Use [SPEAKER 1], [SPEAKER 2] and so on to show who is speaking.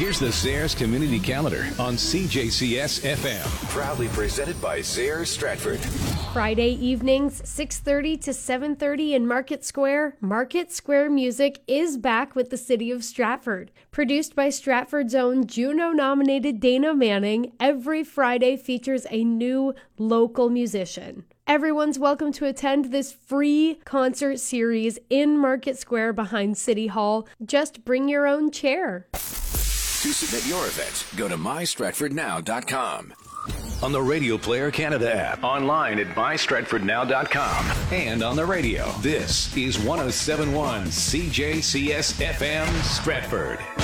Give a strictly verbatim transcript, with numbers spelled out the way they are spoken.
[SPEAKER 1] Here's the Sayers Community Calendar on C J C S F M. Proudly presented by Sayers Stratford.
[SPEAKER 2] Friday evenings, six thirty to seven thirty in Market Square. Market Square Music is back with the City of Stratford. Produced by Stratford's own Juno-nominated Dana Manning, every Friday features a new local musician. Everyone's welcome to attend this free concert series in Market Square behind City Hall. Just bring your own chair.
[SPEAKER 1] To submit your event, go to my stratford now dot com. On the Radio Player Canada app, online at my stratford now dot com, and on the radio. This is one oh seven point one C J C S F M Stratford.